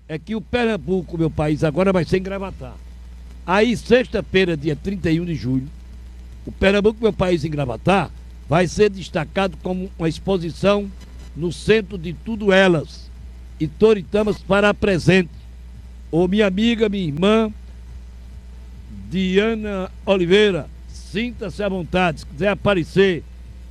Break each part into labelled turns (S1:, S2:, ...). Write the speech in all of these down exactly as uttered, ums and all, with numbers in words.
S1: é que o Pernambuco, meu país, agora vai ser em Gravatá. Aí, sexta-feira, dia trinta e um de julho, o Pernambuco, meu país, em Gravatá, vai ser destacado como uma exposição no centro de tudo elas. E Toritamas para presente. Ô, minha amiga, minha irmã, Diana Oliveira, sinta-se à vontade. Se quiser aparecer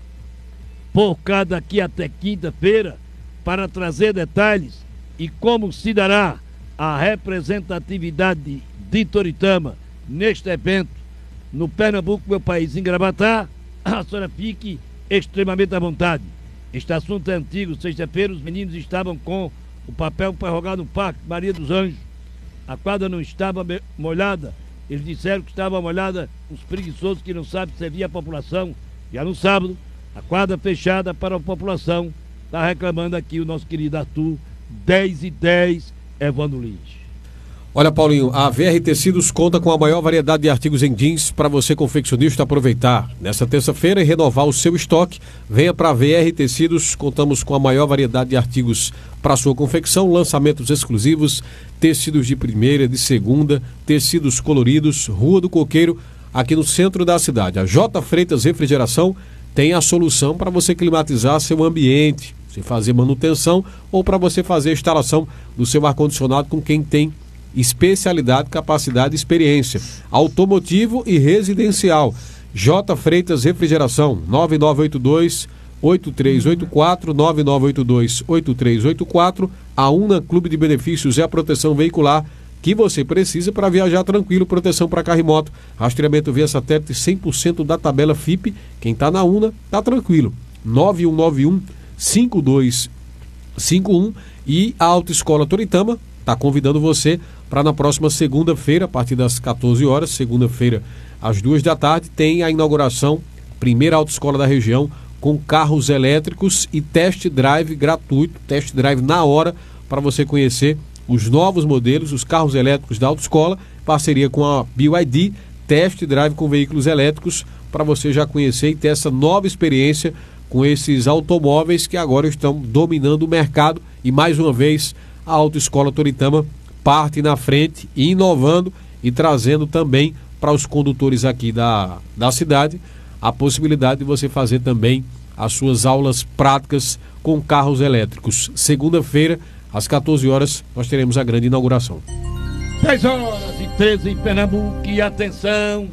S1: por cá daqui até quinta-feira para trazer detalhes e como se dará a representatividade de Toritama neste evento no Pernambuco, meu país, em Gravatá, a senhora fique extremamente à vontade. Este assunto é antigo. Sexta-feira os meninos estavam com o papel prorrogado no Parque Maria dos Anjos. A quadra não estava molhada. Eles disseram que estava molhada, os preguiçosos que não sabem servir a população. Já no sábado, a quadra fechada para a população. Está reclamando aqui o nosso querido Arthur, dez e dez, Evandro Lins.
S2: Olha, Paulinho, a V R Tecidos conta com a maior variedade de artigos em jeans para você, confeccionista, aproveitar. Nesta terça-feira e renovar o seu estoque, venha para a V R Tecidos. Contamos com a maior variedade de artigos para sua confecção, lançamentos exclusivos, tecidos de primeira, de segunda, tecidos coloridos, Rua do Coqueiro, aqui no centro da cidade. A J Freitas Refrigeração tem a solução para você climatizar seu ambiente, você fazer manutenção ou para você fazer a instalação do seu ar-condicionado com quem tem especialidade, capacidade e experiência. Automotivo e residencial. J Freitas Refrigeração, nove nove oito dois, oito três oito quatro, nove nove oito dois, oito três oito quatro. A Una Clube de Benefícios é a proteção veicular que você precisa para viajar tranquilo. Proteção para carro e moto, rastreamento via satélite cem por cento da tabela F I P. Quem está na Una, tá tranquilo. nove um nove um, cinco dois cinco um. E a Autoescola Toritama está convidando você para na próxima segunda-feira, a partir das quatorze horas, segunda-feira, às duas da tarde, tem a inauguração, primeira autoescola da região, com carros elétricos e test drive gratuito, test drive na hora, para você conhecer os novos modelos, os carros elétricos da autoescola, parceria com a B Y D, test drive com veículos elétricos, para você já conhecer e ter essa nova experiência com esses automóveis que agora estão dominando o mercado. E mais uma vez, a Autoescola Toritama parte na frente, inovando e trazendo também para os condutores aqui da, da cidade a possibilidade de você fazer também as suas aulas práticas com carros elétricos. Segunda-feira, às quatorze horas, nós teremos a grande inauguração.
S1: dez horas e treze em Pernambuco. E atenção,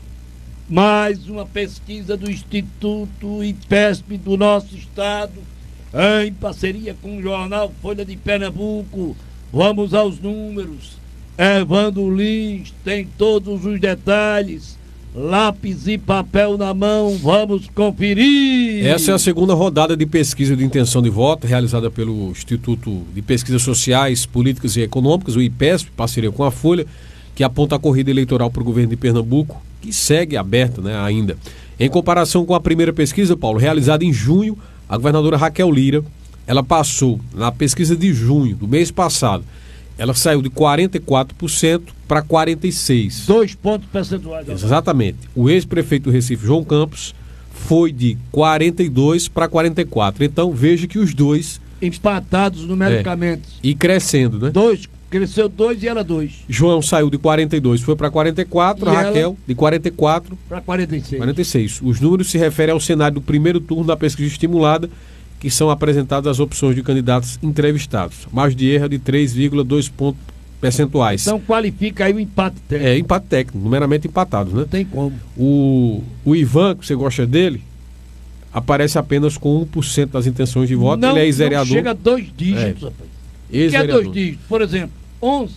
S1: mais uma pesquisa do Instituto IPESP do nosso estado, em parceria com o jornal Folha de Pernambuco. Vamos aos números. Evandro Lins tem todos os detalhes. Lápis e papel na mão, vamos conferir.
S2: Essa é a segunda rodada de pesquisa de intenção de voto realizada pelo Instituto de Pesquisas Sociais, Políticas e Econômicas, o IPESP, parceria com a Folha, que aponta a corrida eleitoral para o governo de Pernambuco, que segue aberta, né, ainda. Em comparação com a primeira pesquisa, Paulo, realizada em junho, a governadora Raquel Lira, ela passou na pesquisa de junho do mês passado, ela saiu de quarenta e quatro por cento para quarenta e seis por cento.
S1: Dois pontos percentuais.
S2: Exatamente. O ex-prefeito do Recife, João Campos, foi de quarenta e dois para quarenta e quatro. Então, veja que os dois...
S1: empatados numericamente.
S2: É, e crescendo, né?
S1: Dois, cresceu dois e ela dois.
S2: João saiu de quarenta e dois, foi para quarenta e quatro.
S1: E
S2: Raquel, de quarenta e quatro
S1: para quarenta e seis.
S2: quarenta e seis. Os números se referem ao cenário do primeiro turno da pesquisa estimulada, que são apresentadas as opções de candidatos entrevistados. Margem de erro de três vírgula dois pontos percentuais.
S1: Então qualifica aí o empate técnico.
S2: É, empate técnico, numeramente empatados, né?
S1: Não tem como.
S2: O, o Ivan, que você gosta dele, aparece apenas com um por cento das intenções de voto.
S1: Não,
S2: ele é ex-vereador.
S1: Não chega a dois dígitos,
S2: é.
S1: rapaz.
S2: Ex-vereador.
S1: Que é dois dígitos? Por exemplo, onze,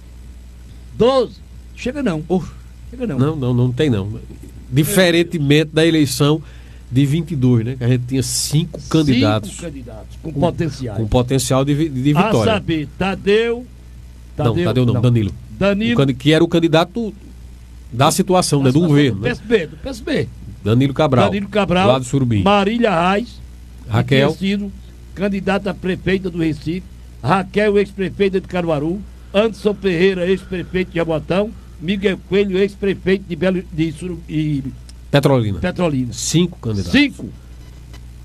S1: doze, chega não. Oh, chega não.
S2: Não, não, não tem não. Diferentemente da eleição de vinte e dois, né? Que a gente tinha cinco candidatos.
S1: Cinco candidatos com, com potencial.
S2: Com potencial de, de vitória.
S1: A saber, Tadeu...
S2: Tadeu não, Tadeu não, não. Danilo.
S1: Danilo.
S2: O, que era o candidato da situação, da né? Do governo.
S1: Do P S B, né? do P S B.
S2: Danilo Cabral.
S1: Danilo Cabral.
S2: Lá do Surubim.
S1: Marília Reis.
S2: Raquel.
S1: Que tinha sido candidata a prefeita do Recife. Raquel, ex-prefeita de Caruaru. Anderson Ferreira, ex-prefeito de Jabotão. Miguel Coelho, ex-prefeito de Belo de Surubim.
S2: Petrolina.
S1: Petrolina.
S2: Cinco candidatos.
S1: Cinco.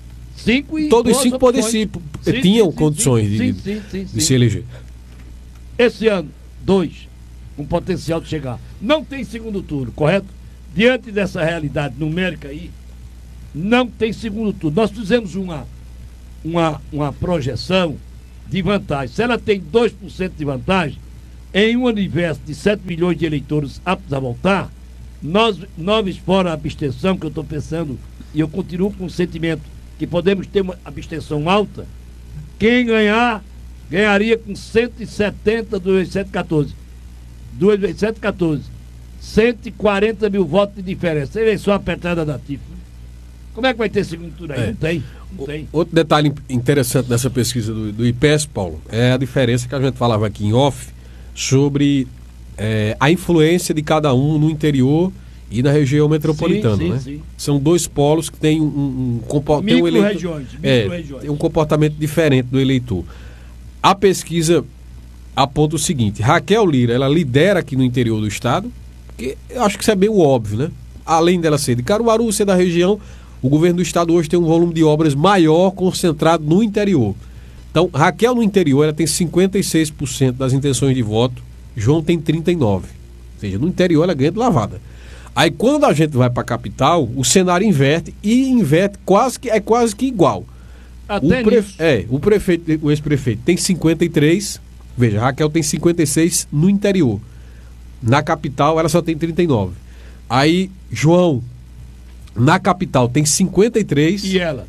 S1: Cinco e
S2: todos os cinco podem se,
S1: sim,
S2: tinham
S1: sim,
S2: condições
S1: sim,
S2: de,
S1: sim, sim, sim,
S2: de
S1: sim.
S2: se eleger.
S1: Esse ano, dois, com potencial de chegar. Não tem segundo turno, correto? Diante dessa realidade numérica aí, não tem segundo turno. Nós fizemos uma, uma, uma projeção de vantagem. Se ela tem dois por cento de vantagem, em um universo de sete milhões de eleitores aptos a votar, nós, nós fora a abstenção, que eu estou pensando, e eu continuo com o sentimento que podemos ter uma abstenção alta, quem ganhar, ganharia com cento e setenta do cento e quatorze. Do cento e quatorze. cento e quarenta mil votos de diferença. Eleição apertada da T I F. Como é que vai ter segundo turno aí? É. Não tem. Não tem.
S2: Outro detalhe interessante nessa pesquisa do, do I P E S, Paulo, é a diferença que a gente falava aqui em off sobre é, a influência de cada um no interior e na região metropolitana, sim, sim, né? Sim. São dois polos que têm um, um, um, tem um eleitor, é, tem um comportamento diferente do eleitor. A pesquisa aponta o seguinte: Raquel Lira, ela lidera aqui no interior do estado, que eu acho que isso é meio óbvio, né? Além dela ser de Caruaru, ser da região, o governo do estado hoje tem um volume de obras maior concentrado no interior. Então, Raquel no interior, ela tem cinquenta e seis por cento das intenções de voto, João tem trinta e nove por cento. Ou seja, no interior ela ganha de lavada. Aí quando a gente vai para a capital, o cenário inverte e inverte quase que, é quase que igual.
S1: Até
S2: o, prefe... é, o prefeito, o ex-prefeito tem cinquenta e três, veja, Raquel tem cinquenta e seis no interior. Na capital ela só tem trinta e nove. Aí João, na capital tem cinquenta e três.
S1: E ela?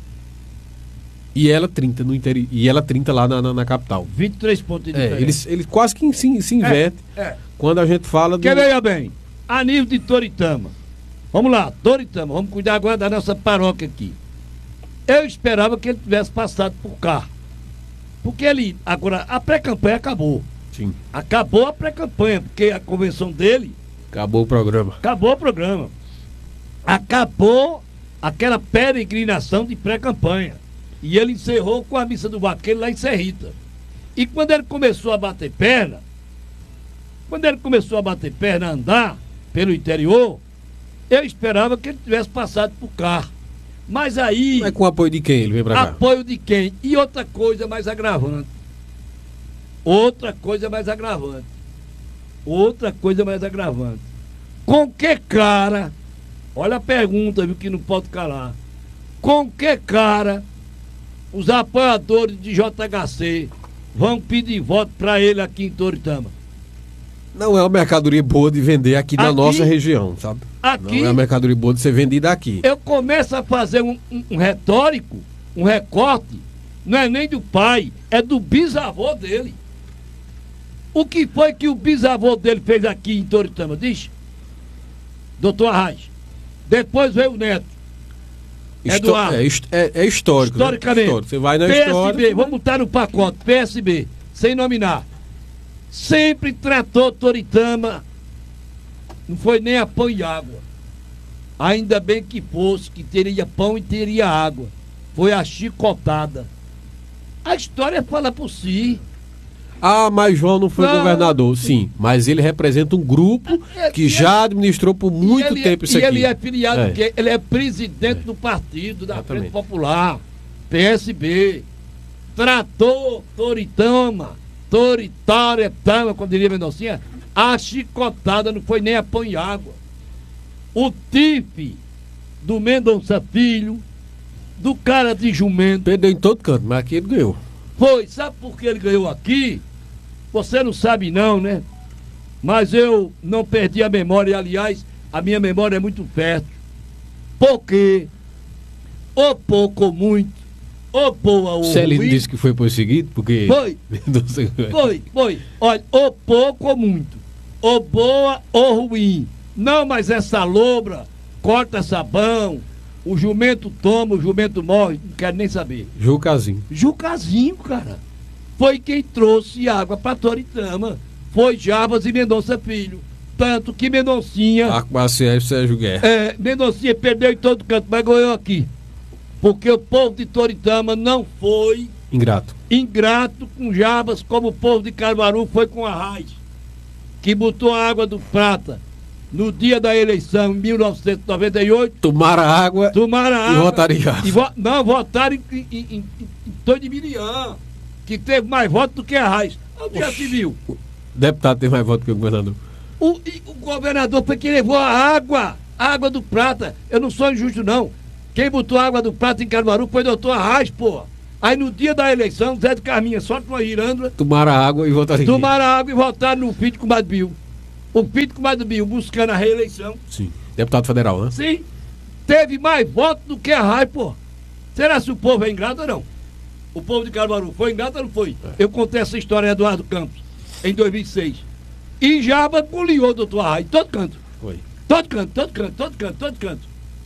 S2: E ela trinta no interior. E ela trinta lá na, na, na capital.
S1: vinte e três pontos de diferença.
S2: É, eles, eles quase que se, se inverte
S1: é, é.
S2: quando a gente fala do...
S1: Que veja bem, a nível de Toritama. Vamos lá, Toritama, vamos cuidar agora da nossa paróquia aqui. Eu esperava que ele tivesse passado por cá. Porque ele, agora, a pré-campanha acabou.
S2: Sim.
S1: Acabou a pré-campanha, porque a convenção dele...
S2: Acabou o programa.
S1: Acabou o programa. Acabou aquela peregrinação de pré-campanha. E ele encerrou com a missa do vaqueiro lá em Serrita. E quando ele começou a bater perna, quando ele começou a bater perna, a andar pelo interior, eu esperava que ele tivesse passado por cá. Mas aí...
S2: Mas com apoio de quem ele veio pra cá?
S1: Apoio de quem? E outra coisa mais agravante. Outra coisa mais agravante. Outra coisa mais agravante. Com que cara... Olha a pergunta, viu, que não pode calar. Com que cara os apoiadores de J H C vão pedir voto para ele aqui em Toritama?
S2: Não é uma mercadoria boa de vender aqui, aqui na nossa região, sabe?
S1: Aqui,
S2: não é uma mercadoria boa de ser vendida aqui.
S1: Eu começo a fazer um, um, um retórico, um recorte, não é nem do pai, é do bisavô dele. O que foi que o bisavô dele fez aqui em Toritama? Diz, doutor Arraes. Depois veio o neto. Eduardo.
S2: É, é, é histórico.
S1: Historicamente.
S2: Né? Histórico. Você vai na
S1: P S B,
S2: história.
S1: vamos botar no pacote, P S B, sem nominar. Sempre tratou Toritama, não foi nem a pão e água. Ainda bem que fosse, que teria pão e teria água. Foi a chicotada. A história fala por si.
S2: Ah, mas João não foi não, governador. Sim, mas ele representa um grupo que já administrou por muito
S1: ele,
S2: tempo isso
S1: e
S2: aqui.
S1: ele é filiado, é. Que ele é presidente é. do partido da Exatamente. Frente Popular, P S B. Tratou Toritama, Toritaretama, como diria Mendoncinha, a chicotada, não foi nem a pão e água. O T I F do Mendonça Filho, do cara de jumento.
S2: Perdeu em todo canto, mas aqui ele ganhou.
S1: Foi, sabe por que ele ganhou aqui? Você não sabe não, né? Mas eu não perdi a memória, aliás, a minha memória é muito fértil. Porque, ou pouco ou muito, ou boa ou
S2: Celino
S1: ruim...
S2: disse que foi por seguinte, porque...
S1: Foi, foi, foi. Olha, ou pouco ou muito, ou boa ou ruim. Não, mas essa lobra corta sabão, o jumento toma, o jumento morre, não quero nem saber.
S2: Jucazinho.
S1: Jucazinho, cara. Foi quem trouxe água para Toritama. Foi Jarbas e Mendonça Filho. Tanto que Mendoncinha...
S2: Arcoaciel e Sérgio Guerra.
S1: É, Mendoncinha perdeu em todo canto, mas ganhou aqui. Porque o povo de Toritama não foi...
S2: Ingrato.
S1: Ingrato com Jarbas, como o povo de Caruaru foi com Arraes. Que botou a água do Prata no dia da eleição, em mil novecentos e noventa e oito.
S2: Tomaram água,
S1: tomaram água
S2: e votaram em Jarbas.
S1: Vo não, votaram em, em, em, em Tony Miriam, que teve mais votos do que Arraes. Onde já se viu?
S2: Deputado tem mais voto que o governador.
S1: O, o governador foi quem levou a água, a água do Prata. Eu não sou injusto, não. Quem botou a água do Prata em Caruaru foi o doutor Arraes, pô. Aí no dia da eleição, Zé de Carminha solta uma girândola.
S2: Tomaram a água e votaram aqui.
S1: Tomaram a água e votaram no filho de Comadre Bill. O filho de Comadre Bill buscando a reeleição.
S2: Sim. Deputado federal, né?
S1: Sim. Teve mais votos do que Arraes, pô. Será se o povo é ingrato ou não? O povo de Caruaru foi ingrato ou não foi? É. Eu contei essa história em Eduardo Campos, em dois mil e seis. E já banculiou o doutor Arraes, todo canto.
S2: Foi.
S1: Todo canto, todo canto, todo canto, todo canto.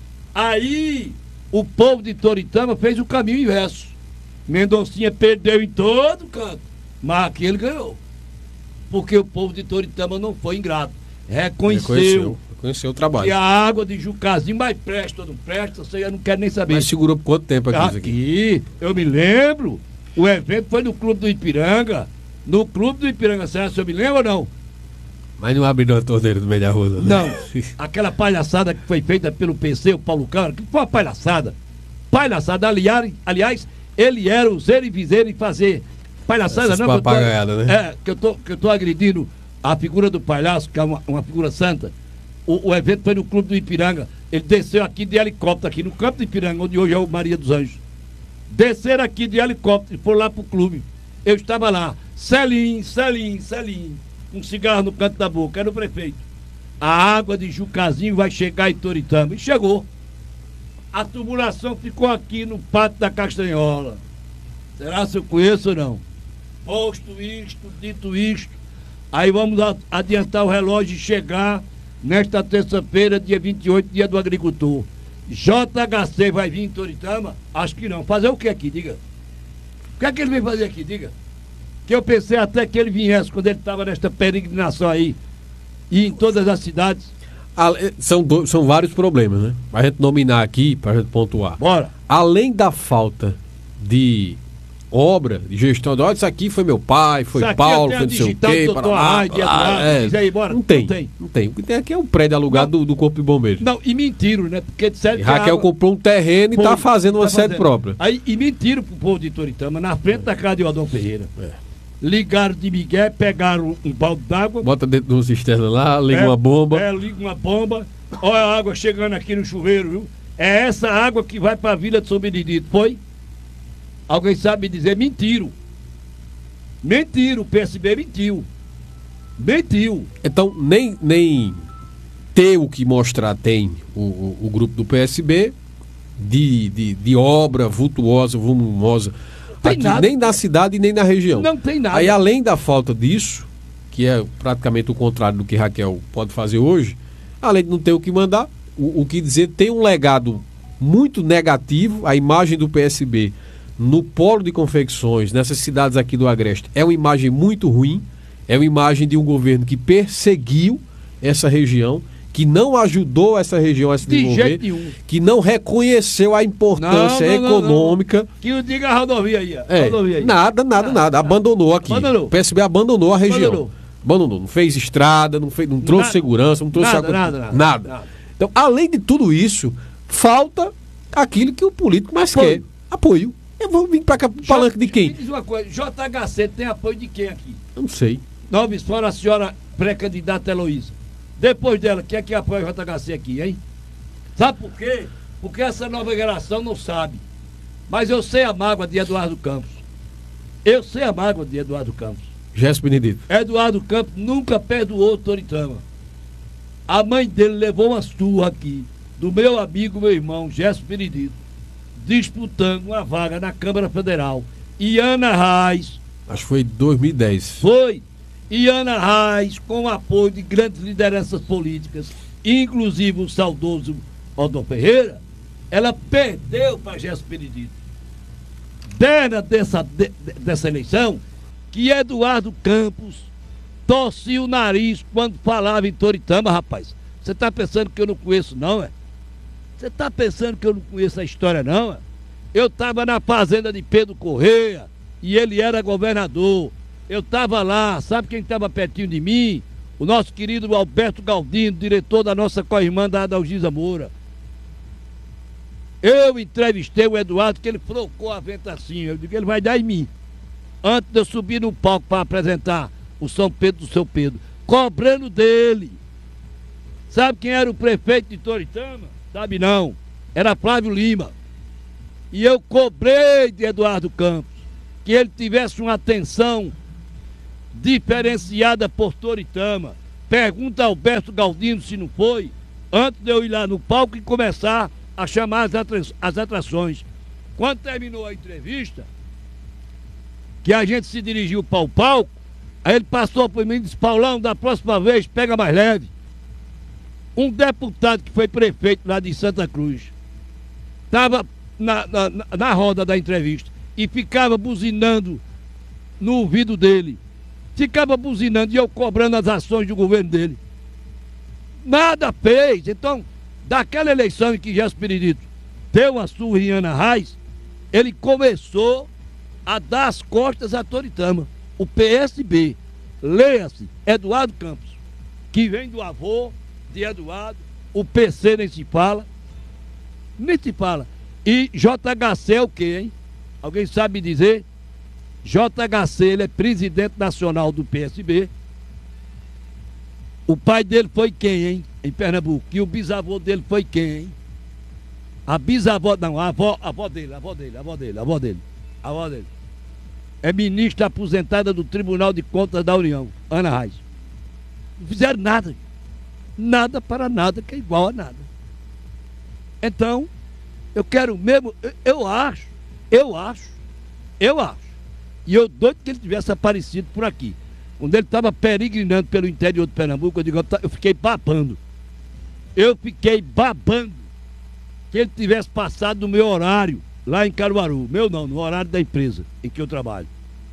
S1: Aí, o povo de Toritama fez o caminho inverso. Mendoncinha perdeu em todo canto, mas aqui ele ganhou. Porque o povo de Toritama não foi ingrato. Reconheceu.
S2: Reconheceu, reconheceu o trabalho.
S1: Que a água de Jucazinho, mas presta ou não presta, você já não quer nem saber.
S2: Mas segurou por quanto tempo aqui, isso aqui?
S1: Aqui, eu me lembro, o evento foi no Clube do Ipiranga. No Clube do Ipiranga, será que eu me lembro ou não?
S2: Mas não abriram a torneira do meio da rua, né?
S1: Não, aquela palhaçada que foi feita pelo P C, o Paulo Câmara, que foi uma palhaçada. Palhaçada, aliás, aliás ele era o zero e viseiro em fazer palhaçada.
S2: Essas
S1: não, que eu, tô,
S2: né?
S1: é, que, eu tô, que eu tô agredindo a figura do palhaço, que é uma, uma figura santa. O, o evento foi no Clube do Ipiranga. Ele desceu aqui de helicóptero, aqui no campo do Ipiranga, onde hoje é o Maria dos Anjos. Desceram aqui de helicóptero e foram lá pro clube. Eu estava lá, Celim, Celim, Celim, um cigarro no canto da boca, era o prefeito. A água de Jucazinho vai chegar em Toritama. E chegou. A tubulação ficou aqui no Pátio da Castanhola. Será se eu conheço ou não? Posto isto, dito isto, aí vamos adiantar o relógio e chegar nesta terça-feira, dia vinte e oito, dia do agricultor. J H C vai vir em Toritama? Acho que não. Fazer o que aqui, diga? O que é que ele veio fazer aqui, diga? Que eu pensei até que ele viesse quando ele estava nesta peregrinação aí, e em todas as cidades.
S2: São, do, são vários problemas, né? Pra gente nominar aqui, pra gente pontuar.
S1: Bora.
S2: Além da falta de obra, de gestão, de olha, isso aqui foi meu pai, foi Paulo, foi não sei o quê. Para lá, lá, é, aí, bora. Não tem, não tem. Não tem. O que tem aqui é um prédio alugado do, do Corpo de Bombeiros.
S1: Não, e mentiram, né? Porque disseram
S2: que Raquel água... comprou um terreno e está fazendo uma tá sede própria.
S1: Aí, e mentiram pro povo de Toritama, na frente é. da casa de Odon Ferreira. É. Ligaram de Miguel, pegaram um balde d'água.
S2: Bota dentro de uma cisterna lá, liga é, uma bomba.
S1: É, liga uma bomba. Olha a água chegando aqui no chuveiro, viu? É essa água que vai para a Vila de São Benedito, foi? Alguém sabe me dizer? Mentiram. Mentiram, o P S B mentiu. Mentiu.
S2: Então, nem, nem ter o que mostrar tem o, o, o grupo do P S B de, de, de obra vultuosa, volumosa. Aqui, nem na cidade nem na região.
S1: Não tem nada.
S2: Aí, além da falta disso, que é praticamente o contrário do que Raquel pode fazer hoje, além de não ter o que mandar, o, o que dizer, tem um legado muito negativo. A imagem do P S B no polo de confecções, nessas cidades aqui do Agreste, é uma imagem muito ruim. É uma imagem de um governo que perseguiu essa região, que não ajudou essa região a se desenvolver, de que não reconheceu a importância não, não, econômica. Não, não.
S1: Que o diga a rodovia aí. A
S2: é,
S1: rodovia aí.
S2: Nada, nada, nada. nada. Abandonou aqui. Abandonou. O P S B abandonou a região. Abandonou. abandonou. Não fez estrada, não, fez, não trouxe nada, segurança, não trouxe...
S1: Nada, nada, nada,
S2: nada. nada. Então, além de tudo isso, falta aquilo que o político mais apoio. quer. Apoio. Eu vou vir para cá pro palanque de quem? Me
S1: diz uma coisa, J H C tem apoio de quem aqui?
S2: Eu não sei.
S1: Nova Esfora, a senhora pré-candidata Heloísa. Depois dela, quem é que apoia o J H C aqui, hein? Sabe por quê? Porque essa nova geração não sabe. Mas eu sei a mágoa de Eduardo Campos. Eu sei a mágoa de Eduardo Campos.
S2: Gerson Benedito.
S1: Eduardo Campos nunca perdoou o Toritama. A mãe dele levou uma surra aqui, do meu amigo, meu irmão, Gerson Benedito, disputando uma vaga na Câmara Federal. E Ana Reis...
S2: Acho que foi em dois mil e dez.
S1: Foi. E Ana Reis, com o apoio de grandes lideranças políticas, inclusive o saudoso Odon Ferreira, ela perdeu para Gerson Benedito. Dera dessa, de, dessa eleição, que Eduardo Campos torcia o nariz quando falava em Toritama, rapaz. Você está pensando que eu não conheço, não, é? Você está pensando que eu não conheço a história, não, é? Eu estava na fazenda de Pedro Correia e ele era governador. Eu estava lá, sabe quem estava pertinho de mim? O nosso querido Alberto Galdino, diretor da nossa co-irmã da Adalgisa Moura. Eu entrevistei o Eduardo, que ele flocou a venta assim. Eu digo, ele vai dar em mim. Antes de eu subir no palco para apresentar o São Pedro do seu Pedro, cobrando dele. Sabe quem era o prefeito de Toritama? Sabe não, era Flávio Lima. E eu cobrei de Eduardo Campos que ele tivesse uma atenção diferenciada por Toritama. Pergunta a Alberto Galdino se não foi, antes de eu ir lá no palco e começar a chamar as, atra as atrações. Quando terminou a entrevista, que a gente se dirigiu para o palco, aí ele passou por mim e disse: Paulão, da próxima vez pega mais leve. Um deputado que foi prefeito lá de Santa Cruz estava na, na, na roda da entrevista e ficava buzinando no ouvido dele. Ficava buzinando e eu cobrando as ações do governo dele. Nada fez. Então, daquela eleição em que Gerson Benedito deu uma surra em Ana Raiz, ele começou a dar as costas a Toritama. O P S B, leia-se, Eduardo Campos, que vem do avô de Eduardo, o P C nem se fala, nem se fala. E J H C é o quê, hein? Alguém sabe dizer? J H C, ele é presidente nacional do P S B. O pai dele foi quem, hein? Em Pernambuco. E o bisavô dele foi quem, hein? A bisavó, não, a avó, a avó dele, a avó dele, a avó dele, a avó dele, a avó dele. É ministra aposentada do Tribunal de Contas da União, Ana Raiz. Não fizeram nada. Nada para nada, que é igual a nada. Então, eu quero mesmo, eu, eu acho, eu acho, eu acho. E eu doido que ele tivesse aparecido por aqui. Quando ele estava peregrinando pelo interior de Pernambuco, eu digo, eu fiquei babando. Eu fiquei babando que ele tivesse passado no meu horário, lá em Caruaru. Meu não, no horário da empresa em que eu trabalho.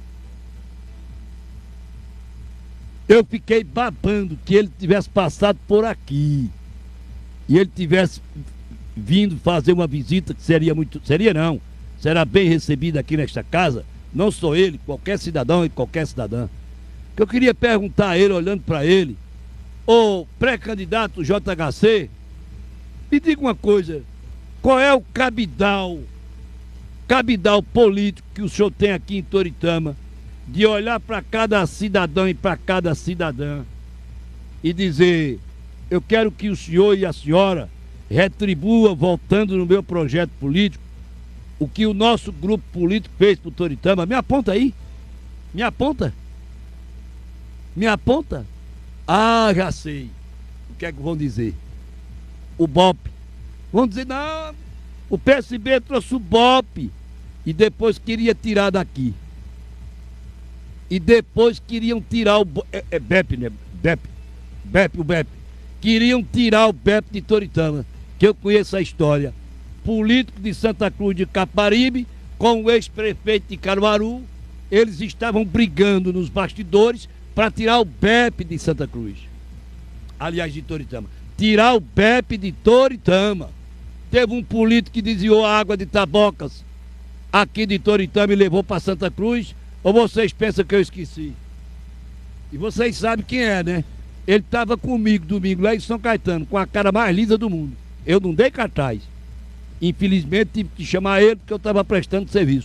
S1: Eu fiquei babando que ele tivesse passado por aqui. E ele tivesse vindo fazer uma visita que seria muito... Seria não. Será bem recebida aqui nesta casa. Não só ele, qualquer cidadão e qualquer cidadã. Que eu queria perguntar a ele, olhando para ele, ô pré-candidato J H C, me diga uma coisa, qual é o cabidal, cabidal político que o senhor tem aqui em Toritama, de olhar para cada cidadão e para cada cidadã e dizer: eu quero que o senhor e a senhora retribua, voltando no meu projeto político, o que o nosso grupo político fez para o Toritama. Me aponta aí, me aponta. Me aponta? Ah, já sei. O que é que vão dizer? O B O P. Vão dizer, não, o P S B trouxe o B O P e depois queria tirar daqui. E depois queriam tirar o... É, é B E P, né? B E P. B E P, o B E P. Queriam tirar o B E P de Toritama, que eu conheço a história. Político de Santa Cruz de Caparibe com o ex-prefeito de Caruaru, eles estavam brigando nos bastidores para tirar o B E P de Santa Cruz, aliás, de Toritama, tirar o B E P de Toritama. Teve um político que desviou a água de Tabocas aqui de Toritama e levou para Santa Cruz, ou vocês pensam que eu esqueci? E vocês sabem quem é, né? Ele estava comigo domingo lá em São Caetano, com a cara mais lisa do mundo. Eu não dei cartaz, infelizmente tive que chamar ele porque eu estava prestando serviço.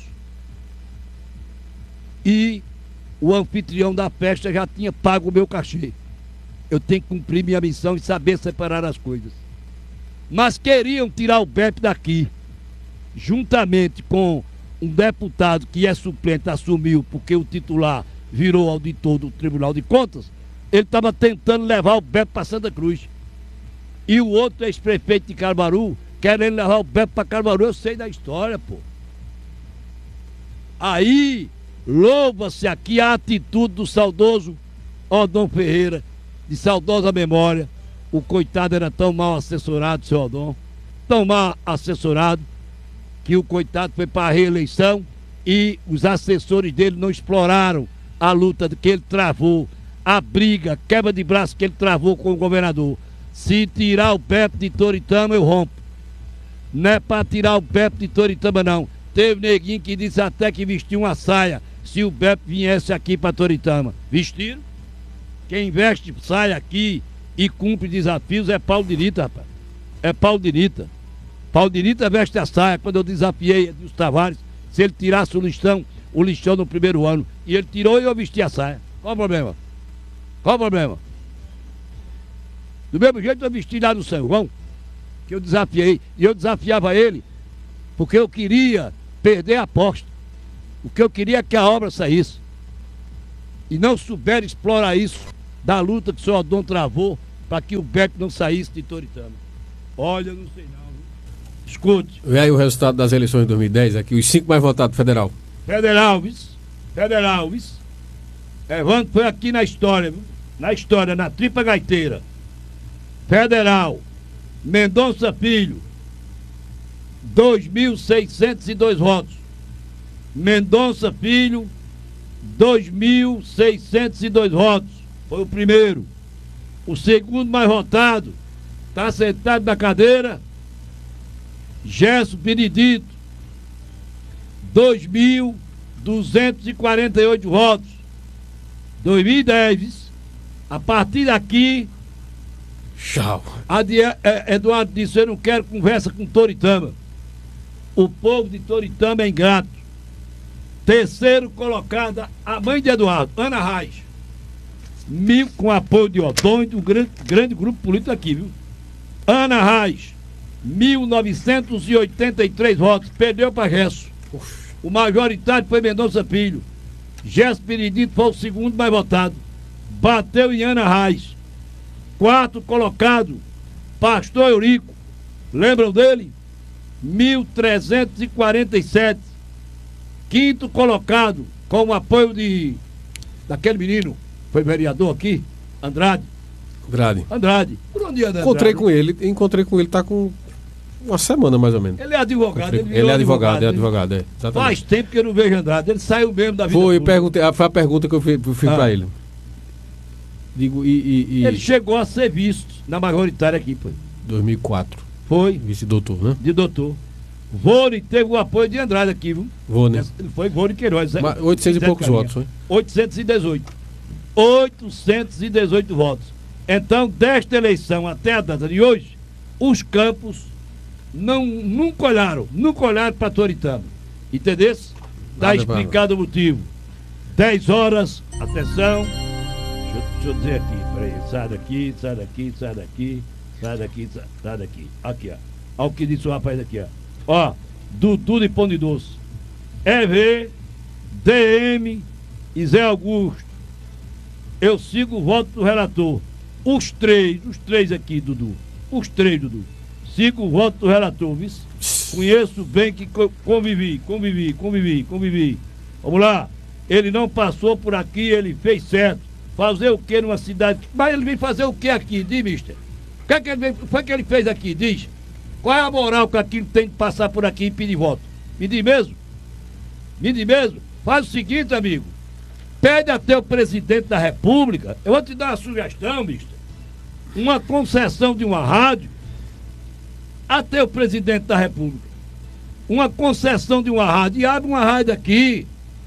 S1: E o anfitrião da festa já tinha pago o meu cachê. Eu tenho que cumprir minha missão e saber separar as coisas. Mas queriam tirar o B E P daqui, juntamente com um deputado que é suplente, assumiu porque o titular virou auditor do Tribunal de Contas. Ele estava tentando levar o B E P para Santa Cruz. E o outro ex-prefeito de Caruaru querendo levar o B E P para Caruaru. Eu sei da história, pô. Aí louva-se aqui a atitude do saudoso Odon Ferreira, de saudosa memória. O coitado era tão mal assessorado, seu Odon, tão mal assessorado, que o coitado foi para a reeleição e os assessores dele não exploraram a luta que ele travou, a briga, quebra de braço que ele travou com o governador. Se tirar o B E P de Toritama, eu rompo. Não é para tirar o B E P de Toritama, não. Teve neguinho que disse até que vestiu uma saia se o B E P viesse aqui para Toritama. Vestiram? Quem veste saia aqui e cumpre desafios é Paulo Dirita, rapaz. É Paulo Dirita. Paulo Dirita veste a saia. Quando eu desafiei Edilson Tavares, se ele tirasse o listão, o listão no primeiro ano, e ele tirou e eu vesti a saia. Qual o problema? Qual o problema? Do mesmo jeito eu vesti lá no São João, que eu desafiei, e eu desafiava ele, porque eu queria perder a aposta. O que eu queria é que a obra saísse. E não souberam explorar isso da luta que o senhor Odon travou para que o Beto não saísse de Toritama. Olha, não sei não. Escute.
S2: E aí o resultado das eleições de dois mil e dez, aqui, os cinco mais votados federal.
S1: Federal, vice. Federal, vice. Evandro foi aqui na história, viu? Na história, na tripa gaiteira. Federal, Mendonça Filho, dois mil seiscentos e dois votos. Mendonça Filho, dois mil seiscentos e dois votos. Foi o primeiro. O segundo mais votado, está sentado na cadeira, Gerson Benedito, dois mil duzentos e quarenta e oito votos. dois mil e dez, a partir daqui,
S2: tchau.
S1: Eduardo disse: eu não quero conversa com Toritama. O povo de Toritama é ingrato. Terceiro colocada, a mãe de Eduardo, Ana Reis, mil, com apoio de Odon e de um grande, grande grupo político aqui, viu? Ana Reis, mil novecentos e oitenta e três votos, perdeu para Gesso. O majoritário foi Mendonça Filho. Gerson Benedito foi o segundo mais votado, bateu em Ana Reis. Quarto colocado, Pastor Eurico, lembram dele? mil trezentos e quarenta e sete. Quinto colocado, com o apoio de daquele menino, foi vereador aqui, Andrade.
S2: Andrade.
S1: Andrade. Por onde anda
S2: Encontrei
S1: Andrade?
S2: com ele, encontrei com ele, tá com uma semana mais ou menos.
S1: Ele é advogado. Ele,
S2: ele é advogado, é
S1: ele...
S2: advogado, é. Exatamente.
S1: Faz tempo que eu não vejo Andrade, ele saiu mesmo da vida.
S2: Foi,
S1: pública.
S2: perguntei, foi a pergunta que eu fiz, fiz ah. pra ele. Digo, e, e, e...
S1: Ele chegou a ser visto na majoritária aqui, pô.
S2: dois mil e quatro.
S1: Foi.
S2: Vice-doutor, né?
S1: De doutor. Vônei teve o apoio de Andrade aqui, viu?
S2: Vônei.
S1: Ele foi Vônei Queiroz.
S2: Mas oitocentos e poucos
S1: caminha.
S2: votos, foi?
S1: oitocentos e dezoito. oitocentos e dezoito votos. Então, desta eleição até a data de hoje, os campos não, nunca olharam, nunca olharam para Toritama. Entendeu? Está explicado o motivo. dez horas, atenção. Deixa eu, deixa eu dizer aqui, peraí. Sai daqui, sai daqui, sai daqui, sai daqui, sai, sai daqui. Aqui, ó. Olha o que disse o rapaz aqui, ó. Ó, Dudu de Pão de Doce. E V, D M e Zé Augusto. Eu sigo o voto do relator. Os três, os três aqui, Dudu. Os três, Dudu. Sigo o voto do relator, viu? Conheço bem que convivi, convivi, convivi, convivi. Vamos lá. Ele não passou por aqui, ele fez certo. Fazer o que numa cidade? Mas ele vem fazer o que aqui, diz, mister? O que, é que ele foi que ele fez aqui, diz? Qual é a moral que aquilo tem que passar por aqui e pedir voto? Me diz mesmo? Me diz mesmo? Faz o seguinte, amigo. Pede até o presidente da República. Eu vou te dar uma sugestão, mister. Uma concessão de uma rádio até o presidente da República. Uma concessão de uma rádio. E abre uma rádio aqui.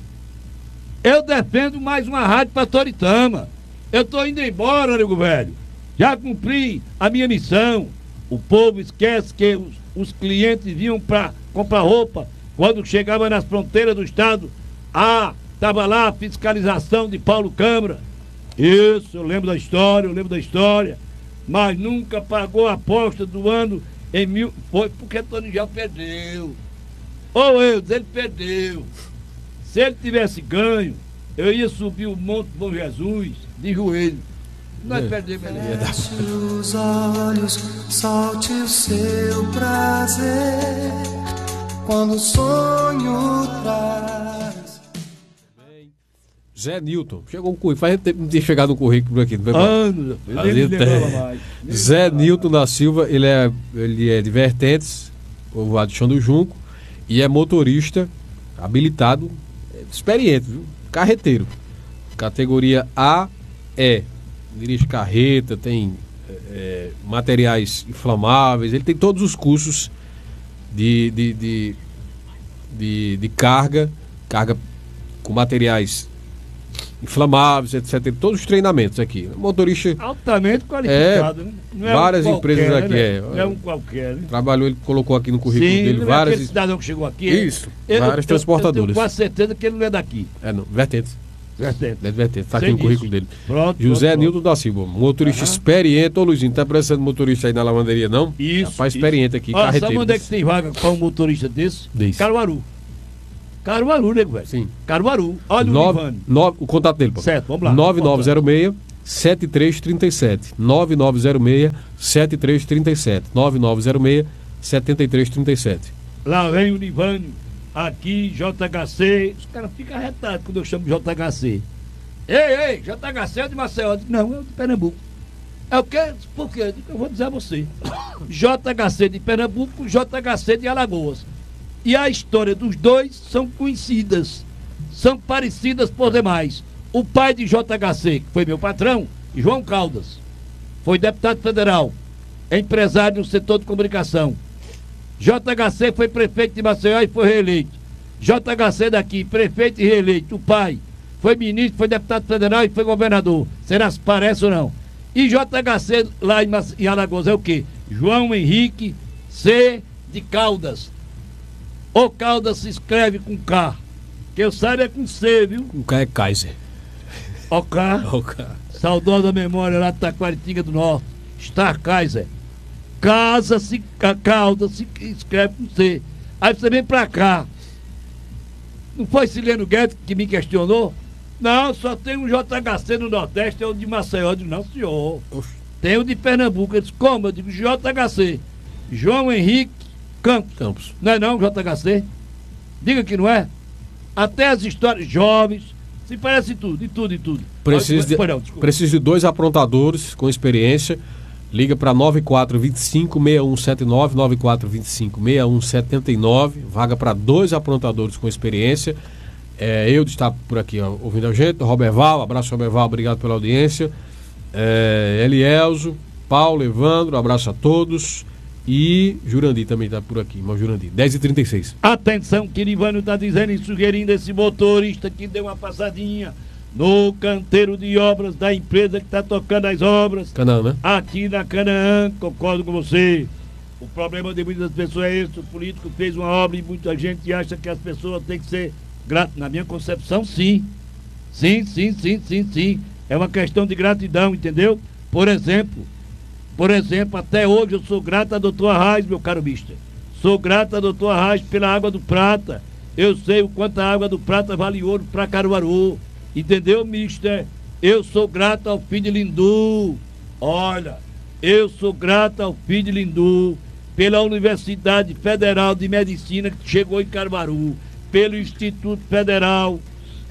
S1: Eu defendo mais uma rádio para Toritama. Eu estou indo embora, nego velho. Já cumpri a minha missão. O povo esquece que os, os clientes vinham para comprar roupa. Quando chegava nas fronteiras do estado, ah, estava lá a fiscalização de Paulo Câmara. Isso, eu lembro da história, eu lembro da história. Mas nunca pagou a aposta do ano em mil. Foi porque Tony já perdeu. Ou eu, ele perdeu. Se ele tivesse ganho, eu ia subir o Monte Bom Jesus de joelho. Nós perdemos ele.
S3: Feche os olhos, solte o seu prazer, quando o sonho traz.
S2: Zé Nilton, chegou um currículo, faz tempo de ter chegado um currículo aqui. Não
S1: Anos, eu nem me lembrava mais.
S2: Zé Nilton da Silva, ele é, ele é de Vertentes, povoado de Chão do Junco, e é motorista habilitado, experiente, viu? Carreteiro. Categoria A E. Dirige carreta, tem é, materiais inflamáveis, ele tem todos os cursos de, de, de, de, de carga, carga com materiais inflamáveis, etcétera. Tem todos os treinamentos aqui. Motorista
S1: altamente qualificado,
S2: é,
S1: né? Não é
S2: várias
S1: um
S2: empresas
S1: qualquer,
S2: aqui.
S1: Né?
S2: É,
S1: não é um qualquer. Né?
S2: Trabalhou, ele colocou aqui no currículo
S1: Sim,
S2: dele
S1: não
S2: várias.
S1: É aquele cidadão que chegou aqui.
S2: Isso,
S1: eu,
S2: várias
S1: eu,
S2: transportadoras.
S1: Eu tenho quase certeza que ele não é daqui.
S2: É, não, Vertentes.
S1: Vertente.
S2: Neto Vertente, está aqui
S1: Sei
S2: no currículo
S1: disso.
S2: dele.
S1: Pronto,
S2: José
S1: pronto,
S2: Nilton da Silva, motorista
S1: Aham.
S2: experiente. Ô Luizinho, tá precisando de motorista aí na lavanderia, não?
S1: Isso.
S2: Rapaz,
S1: isso.
S2: experiente aqui,
S1: Ó, sabe
S2: carreteiro.
S1: onde é que tem vaga para um motorista desse?
S2: Diz.
S1: Caruaru. Caruaru, nego, velho.
S2: Sim.
S1: Caruaru. Olha o
S2: Nove-
S1: Ivani.
S2: nove- o contato dele, pô.
S1: Certo, vamos lá.
S2: nove nove zero seis, sete três três sete. nove nove zero seis, sete três três sete. nove nove zero seis, sete três três sete.
S1: Lá vem o Nivânio, aqui, J H C. Os caras ficam arretados quando eu chamo de J H C. Ei, ei, J H C é de Maceió. Eu digo, não, é de Pernambuco. É o quê? Por quê? Eu digo, eu vou dizer a você. J H C de Pernambuco, J H C de Alagoas. E a história dos dois são conhecidas, são parecidas por demais. O pai de J H C, que foi meu patrão, João Caldas, foi deputado federal, é empresário no setor de comunicação. J H C foi prefeito de Maceió e foi reeleito. J H C daqui, prefeito e reeleito. O pai foi ministro, foi deputado federal e foi governador. Será se parece ou não? E J H C lá em, Mace- em Alagoas é o quê? João Henrique C. de Caldas. O Caldas se escreve com K. Que eu saiba é com C, viu?
S2: O cara é Kaiser.
S1: O K.
S2: O cara.
S1: Saudosa memória lá de Taquaritinga do Norte. Star Kaiser. Casa se ca- Caldas se escreve com C. Aí você vem pra cá. Não foi Sileno Guedes que me questionou? Não, só tem um J H C no Nordeste, é o de Maceió. Eu digo, não, senhor. Tem o de Pernambuco. Ele disse, como? Eu digo, J H C. João Henrique Campos.
S2: Campos.
S1: Não é não, J H C? Diga que não é. Até as histórias jovens, se parece tudo, de tudo, de tudo.
S2: Precisa de,
S1: Pois não, desculpa.
S2: precisa de dois aprontadores com experiência. Liga para nove quatro dois cinco, seis um sete nove, nove quatro dois cinco, seis um sete nove. Vaga para dois aprontadores com experiência. É, eu está por aqui ó, ouvindo a gente. Roberval, abraço Roberval, obrigado pela audiência. É, Elielzo, Paulo, Evandro, abraço a todos. E Jurandir também está por aqui, irmão Jurandir. dez e trinta e seis.
S1: Atenção, que Nivânio está dizendo e sugerindo esse motorista que deu uma passadinha no canteiro de obras da empresa que está tocando as obras.
S2: Canaã, né?
S1: Aqui na Canaã, concordo com você. O problema de muitas pessoas é esse: o político fez uma obra e muita gente acha que as pessoas têm que ser gratas. Na minha concepção, sim. Sim, sim, sim, sim, sim. É uma questão de gratidão, entendeu? Por exemplo, por exemplo, até hoje eu sou grato a doutor Arraes, meu caro mister. Sou grato a doutor Arraes pela água do Prata. Eu sei o quanto a água do Prata vale ouro para Caruaru. Entendeu, mister? Eu sou grato ao filho de Lindu. Olha, eu sou grato ao filho de Lindu pela Universidade Federal de Medicina que chegou em Caruaru, pelo Instituto Federal,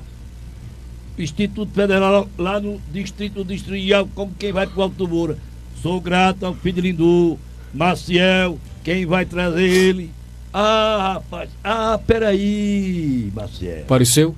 S1: Instituto Federal lá no Distrito Industrial, como quem vai para o Alto Moura. Sou grato ao filho de Lindu, Maciel, quem vai trazer ele. Ah, rapaz, ah, peraí, Maciel.
S2: Apareceu?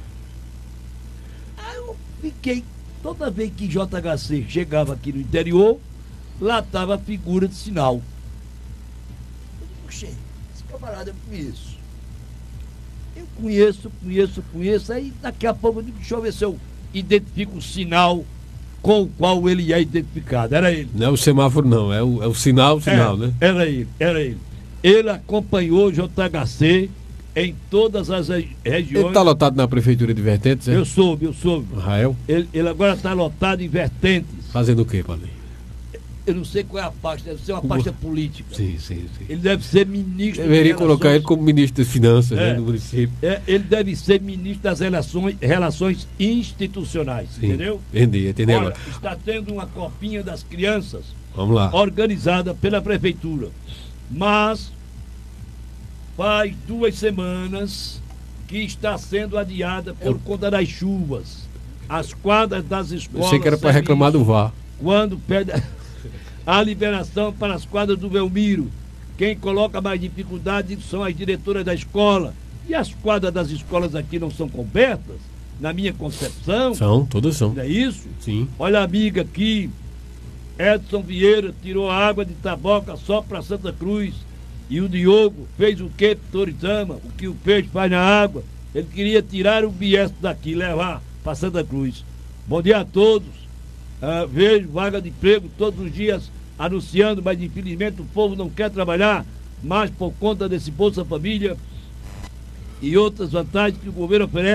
S1: Fiquei, toda vez que J H C chegava aqui no interior, lá estava a figura de sinal. Eu digo, puxa, esse camarada eu conheço. Eu conheço, conheço, conheço. Aí daqui a pouco eu digo, deixa eu ver se eu identifico o sinal com o qual ele é identificado. Era ele.
S2: Não é o semáforo, não. É o, é o sinal, o sinal,
S1: É,
S2: né?
S1: Era ele, era ele. Ele acompanhou o J H C em todas as re- regiões.
S2: Ele está lotado na prefeitura de Vertentes, é?
S1: Eu soube, eu soube.
S2: Rael?
S1: Ele, ele agora está lotado em vertentes.
S2: Fazendo o quê, padre?
S1: Eu não sei qual é a pasta, deve ser uma
S2: Como-
S1: pasta política.
S2: Sim, sim, sim.
S1: Ele deve ser ministro.
S2: Deveria
S1: de
S2: colocar ele
S1: Relações-
S2: como ministro das Finanças,
S1: É.
S2: né, do município.
S1: É, ele deve ser ministro das relações, relações institucionais,
S2: Sim.
S1: entendeu?
S2: Entendi, entendi
S1: Olha,
S2: agora.
S1: está tendo uma copinha das crianças
S2: Vamos lá.
S1: organizada pela prefeitura. Mas faz duas semanas que está sendo adiada por
S2: Eu-
S1: conta das chuvas. As quadras das escolas.
S2: Eu sei que era para
S1: serviços,
S2: reclamar do V A R.
S1: Quando pede a liberação para as quadras do Belmiro. Quem coloca mais dificuldade são as diretoras da escola. E as quadras das escolas aqui não são cobertas, na minha concepção.
S2: São, todas são.
S1: Não é isso?
S2: Sim.
S1: Olha a amiga aqui, Edson Vieira tirou a água de Taboca só para Santa Cruz. E o Diogo fez o que, Toritama? O que o peixe faz na água? Ele queria tirar o bieste daqui, levar para Santa Cruz. Bom dia a todos. Ah, vejo vaga de emprego todos os dias anunciando, mas infelizmente o povo não quer trabalhar, mas por conta desse Bolsa Família e outras vantagens que o governo oferece,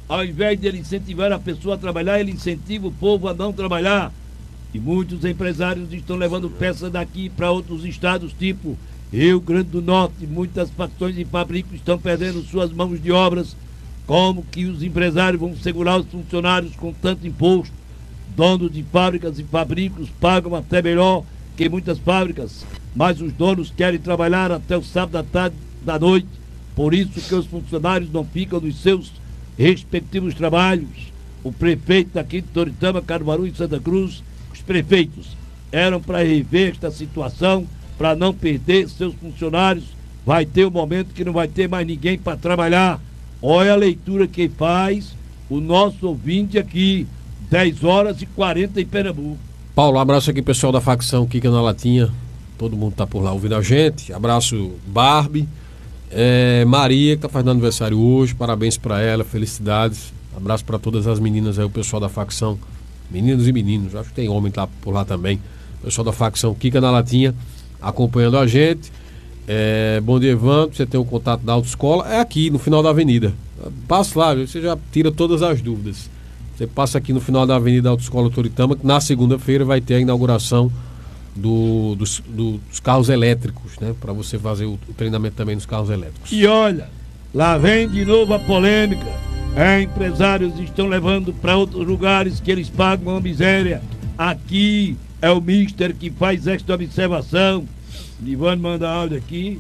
S1: Ao invés de ele incentivar a pessoa a trabalhar, ele incentiva o povo a não trabalhar. E muitos empresários estão levando peças daqui para outros estados, tipo Rio Grande do Norte. Muitas facções e fabricos estão perdendo suas mãos de obras. Como que os empresários vão segurar os funcionários com tanto imposto? Donos de fábricas e fabricos pagam até melhor que muitas fábricas, mas os donos querem trabalhar até o sábado à tarde da noite. Por isso que os funcionários não ficam nos seus respectivos trabalhos. O prefeito daqui de Toritama, Caruaru e Santa Cruz, os prefeitos eram para rever esta situação, para não perder seus funcionários. Vai ter um momento que não vai ter mais ninguém para trabalhar. Olha a leitura que faz o nosso ouvinte aqui, dez horas e quarenta em Pernambuco.
S2: Paulo, abraço aqui pessoal da facção Kika na Latinha, todo mundo tá por lá ouvindo a gente. Abraço Barbie, é, Maria, que tá fazendo aniversário hoje, parabéns para ela, felicidades. Abraço para todas as meninas aí, o pessoal da facção, meninos e meninos, acho que tem homem lá por lá também. O pessoal da facção Kika na Latinha acompanhando a gente. É, bom dia, Evandro, você tem o contato da autoescola, é aqui no final da avenida. Passa lá, você já tira todas as dúvidas. Você passa aqui no final da Avenida Autoescola Toritama, que na segunda-feira vai ter a inauguração do, dos, do, dos carros elétricos, né? Para você fazer o, o treinamento também nos carros elétricos.
S1: E olha, lá vem de novo a polêmica. É, empresários estão levando para outros lugares que eles pagam uma miséria. Aqui é o mister que faz esta observação. Livane manda áudio aqui.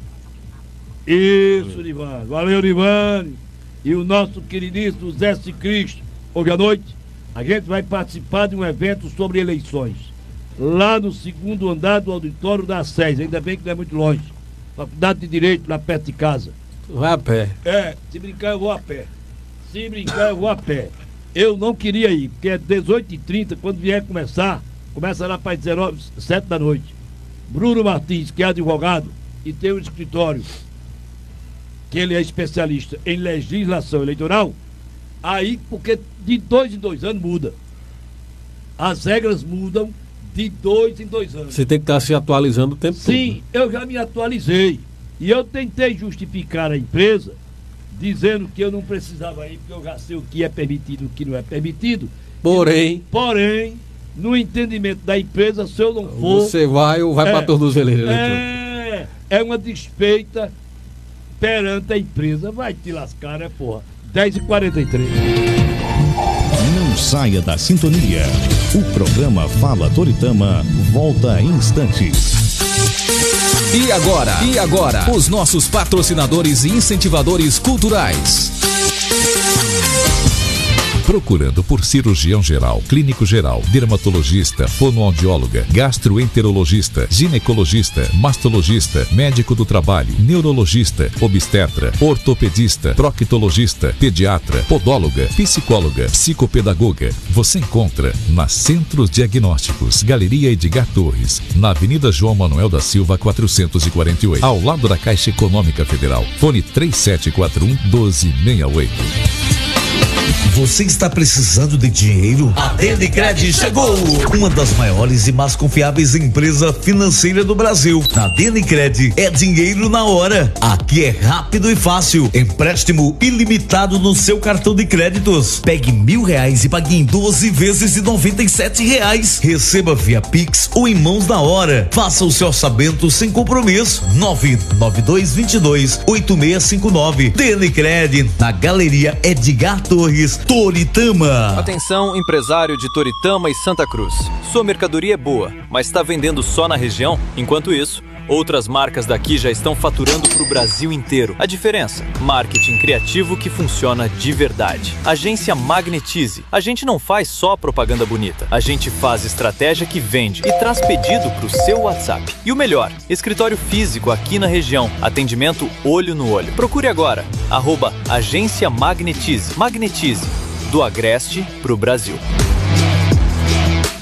S1: Isso, Livane. Valeu, Livane. E o nosso queridíssimo Zé C. Cristo. Hoje à noite, a gente vai participar de um evento sobre eleições. Lá no segundo andar do auditório da S E S. Ainda bem que não é muito longe. Faculdade de Direito, lá perto de casa.
S2: Vai a pé.
S1: É, se brincar eu vou a pé. Se brincar eu vou a pé. Eu não queria ir, porque é dezoito e trinta, quando vier começar, começa lá para dezenove, sete da noite. Bruno Martins, que é advogado e tem um escritório, que ele é especialista em legislação eleitoral, aí, porque de dois em dois anos muda. As regras mudam de dois em dois anos.
S2: Você tem que estar se atualizando o tempo todo.
S1: Sim, eu já me atualizei. E eu tentei justificar a empresa, dizendo que eu não precisava ir, porque eu já sei o que é permitido e o que não é permitido.
S2: Porém...
S1: Porém, no entendimento da empresa, se eu não for...
S2: Você vai ou vai é, para a tornozeleira.
S1: É, é uma desfeita perante a empresa. Vai te lascar, né, porra? dez e quarenta e três.
S4: Não saia da sintonia. O programa Fala Toritama volta em instantes.
S5: E agora? E agora? Os nossos patrocinadores e incentivadores culturais. Procurando por cirurgião geral, clínico geral, dermatologista, fonoaudióloga, gastroenterologista, ginecologista, mastologista, médico do trabalho, neurologista, obstetra, ortopedista, proctologista, pediatra, podóloga, psicóloga, psicopedagoga. Você encontra na Centros Diagnósticos, Galeria Edgar Torres, na Avenida João Manuel da Silva, quatrocentos e quarenta e oito, ao lado da Caixa Econômica Federal. Fone três sete quatro um, um dois seis oito.
S6: Você está precisando de dinheiro? A Denicred chegou! Uma das maiores e mais confiáveis empresas financeiras do Brasil. Na Denicred é dinheiro na hora. Aqui é rápido e fácil. Empréstimo ilimitado no seu cartão de créditos. Pegue mil reais e pague em doze vezes de noventa e sete reais. Receba via Pix ou em mãos na hora. Faça o seu orçamento sem compromisso. nove nove dois dois dois, oito seis cinco nove. Denicred, na Galeria Edgar Torres, Toritama.
S7: Atenção, empresário de Toritama e Santa Cruz. Sua mercadoria é boa, mas está vendendo só na região? Enquanto isso, outras marcas daqui já estão faturando para o Brasil inteiro. A diferença? Marketing criativo que funciona de verdade. Agência Magnetize. A gente não faz só propaganda bonita. A gente faz estratégia que vende e traz pedido para o seu WhatsApp. E o melhor, escritório físico aqui na região. Atendimento olho no olho. Procure agora. Arroba Agência Magnetize. Magnetize. Do Agreste para o Brasil.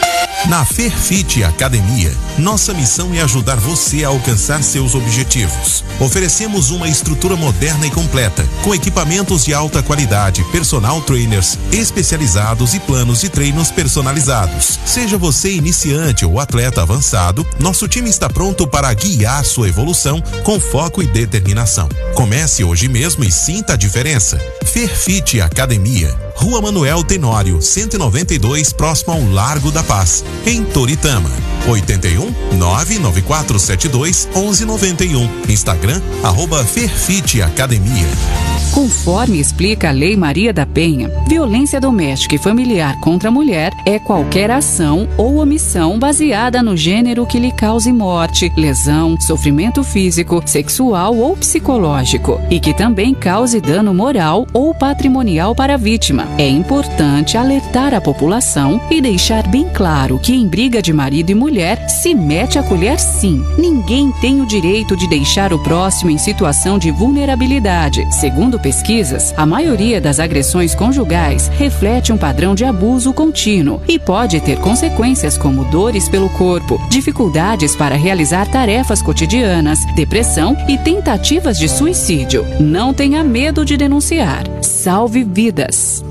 S8: Na Fairfit Academia, nossa missão é ajudar você a alcançar seus objetivos. Oferecemos uma estrutura moderna e completa, com equipamentos de alta qualidade, personal trainers especializados e planos de treinos personalizados. Seja você iniciante ou atleta avançado, nosso time está pronto para guiar sua evolução com foco e determinação. Comece hoje mesmo e sinta a diferença. Fairfit Academia, Rua Manuel Tenório, cento e noventa e dois, próximo ao Largo da Paz, em Toritama. oito um, nove nove quatro sete dois, onze noventa e um. Instagram, arroba Fairfit Academia.
S9: Conforme explica a Lei Maria da Penha, violência doméstica e familiar contra a mulher é qualquer ação ou omissão baseada no gênero que lhe cause morte, lesão, sofrimento físico, sexual ou psicológico e que também cause dano moral ou patrimonial para a vítima. É importante alertar a população e deixar bem claro que em briga de marido e mulher se mete a colher sim. Ninguém tem o direito de deixar o próximo em situação de vulnerabilidade. Segundo pesquisas, a maioria das agressões conjugais reflete um padrão de abuso contínuo e pode ter consequências como dores pelo corpo, dificuldades para realizar tarefas cotidianas, depressão e tentativas de suicídio. Não tenha medo de denunciar. Salve vidas!